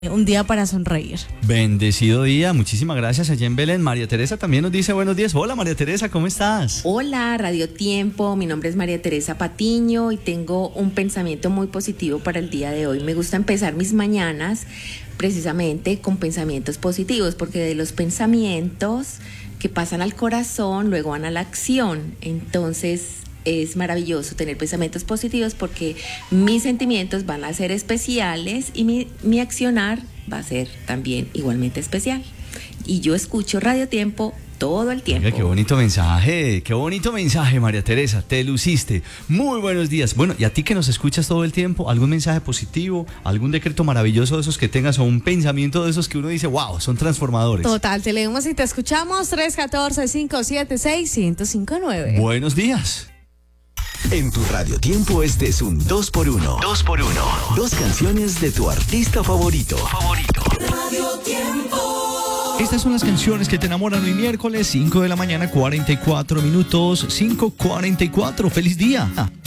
Un día para sonreír. Bendecido día, muchísimas gracias allá en Belén. María Teresa también nos dice buenos días. Hola María Teresa, ¿cómo estás? Hola, Radio Tiempo, mi nombre es María Teresa Patiño y tengo un pensamiento muy positivo para el día de hoy. Me gusta empezar mis mañanas precisamente con pensamientos positivos, porque de los pensamientos que pasan al corazón luego van a la acción. Entonces es maravilloso tener pensamientos positivos porque mis sentimientos van a ser especiales y mi accionar va a ser también igualmente especial. Y yo escucho Radio Tiempo todo el tiempo. Oiga, qué bonito mensaje, María Teresa, te luciste. Muy buenos días. Bueno, y a ti que nos escuchas todo el tiempo, ¿algún mensaje positivo, algún decreto maravilloso de esos que tengas o un pensamiento de esos que uno dice, wow, son transformadores? Total, te leemos y te escuchamos. 314-576-1059. Buenos días. En tu Radio Tiempo este es un 2x1. 2x1. Dos canciones de tu artista favorito. Radio Tiempo. Estas son las canciones que te enamoran hoy miércoles, 5 de la mañana, 44 minutos, 5:44. ¡Feliz día!